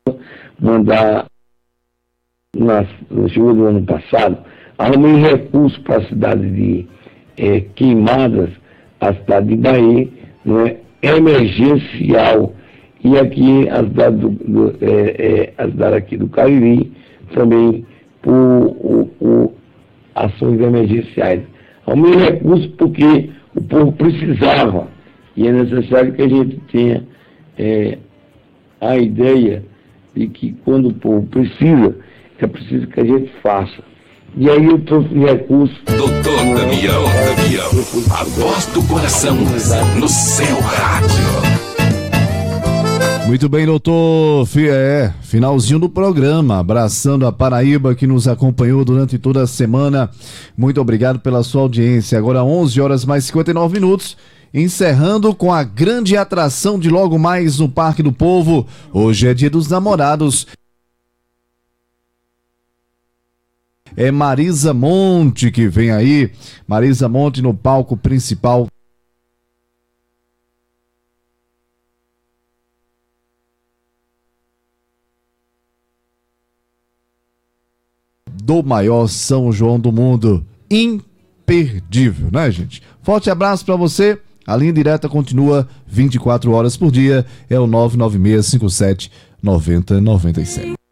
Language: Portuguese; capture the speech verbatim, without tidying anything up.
mandar, na, na chuva do ano passado, arrumei recursos para a cidade de é, Queimadas, a cidade de Bahia, não é, emergencial. E aqui a cidade, do, do, é, é, a cidade aqui do Cariri, também por, por, por ações emergenciais. Arrumei recursos porque o povo precisava, e é necessário que a gente tenha é, a ideia de que quando o povo precisa, é preciso que a gente faça. E aí eu trouxe recursos. Doutor Damião, Damião, a voz do coração no seu rádio. Muito bem, doutor. É, finalzinho do programa. Abraçando a Paraíba que nos acompanhou durante toda a semana. Muito obrigado pela sua audiência. Agora onze horas mais cinquenta e nove minutos. Encerrando com a grande atração de logo mais no Parque do Povo. Hoje é Dia dos Namorados. É Marisa Monte que vem aí. Marisa Monte no palco principal. Do maior São João do mundo. Imperdível, né, gente? Forte abraço pra você. A linha direta continua vinte e quatro horas por dia. É o nove nove seis cinco sete nove zero nove sete.